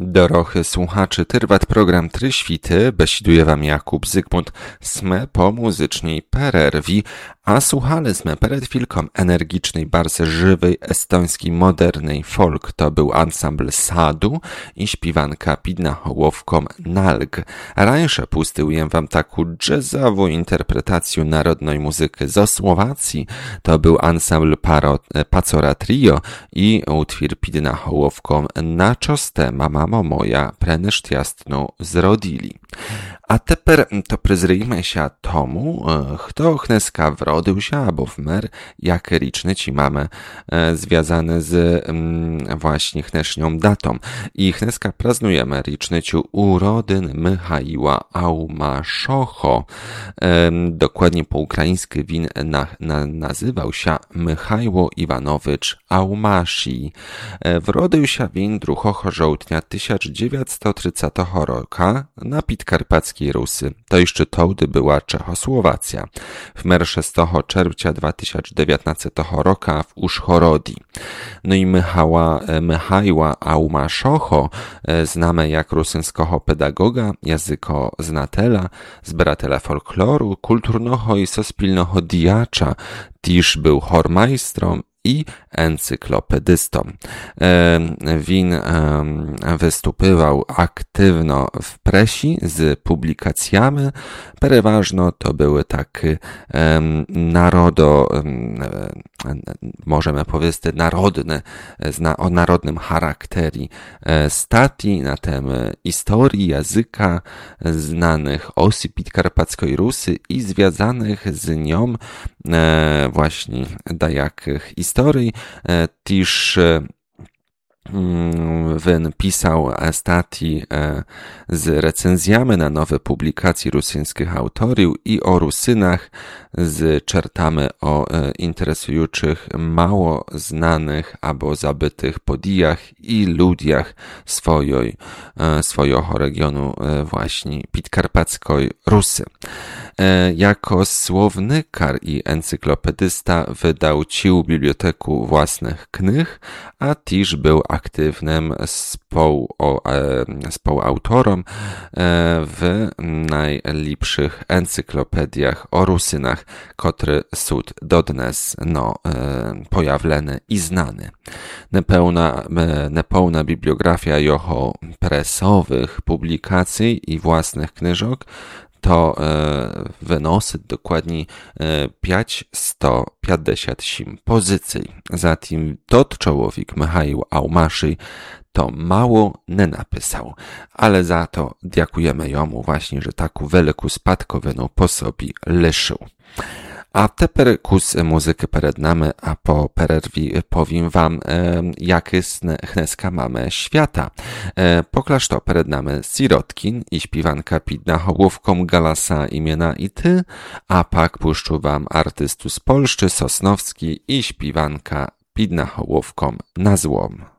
Dorochy słuchaczy Tyrwat program Tryświty, besiduje wam Jakub Zygmunt, sme po muzycznej pererwi, a słuchali sme przed chwilką energicznej, bardzo żywej, estońskiej, modernej folk. To był ansambl Sadu i śpiewanka Pidna Hołowką Nalg. Rańsze pustyłem wam taką jazzową interpretację narodnej muzyki ze Słowacji. To był ansambl Pacora Trio i utwór Pidna Hołowką Na czoste mamo moja prenesztjastną zrodili. A teper to przyzryjmy się tomu, kto chneska wrodył się, albo wmer, jakie liczne ci mamy związane z właśnie chnesznią datą. I chneska praznujemy licznyciu urodyn Michaiła Aumaszocho. Dokładnie po ukraińsku win nazywał się Michajło Iwanowicz Aumasi. Wrodył się win 2 żołtnia 1930 roku na Podkarpackiej Rusy. To jeszcze wtedy była Czechosłowacja. W 6 czerwca 2019 roku w Uszhorodzi. No i Michajła Aumaszocho znamy jak rusyńskiego pedagoga, jazykoznatela, zbratela folkloru, kulturnego i sospilnego diacza, też był chormajstrą i encyklopedystą. Win wystupywał aktywno w presi z publikacjami. Przeważno to były takie możemy powiedzieć narodne, o narodnym charakterie stati na temat historii języka znanych osób Podkarpackiej Rusy i związanych z nią właśnie dajakich historii. Też Wyn pisał stati z recenzjami na nowe publikacje rosyjskich autorów i o Rusynach z czertami o interesujących, mało znanych albo zabytych podijach i ludziach swojego regionu właśnie Podkarpackiej Rusy. Jako słownykar i encyklopedysta wydał ciu biblioteku własnych knih, a też był aktywnym współautorem w najlepszych encyklopediach o Rusynach, które są dodnes pojawlene i znane. Nepełna bibliografia jeho presowych publikacji i własnych knyżok to wynosi dokładnie 557 pozycji. Zatem tot człowiek Michaił Aumaszy to mało nie napisał, ale za to dziękujemy jemu właśnie, że taką wielką spadkowinę po sobie leszył. A teper kus muzyki przed nami, a po pererwi powiem wam, jakie chneska mamy świata. Poklaż to przed nami Sirotkin i śpiewanka Pidna Hołowką Galasa imiena i ty, a pak puszczu wam artystu z Polszczy Sosnowski i śpiewanka Pidna Hołowką na złom.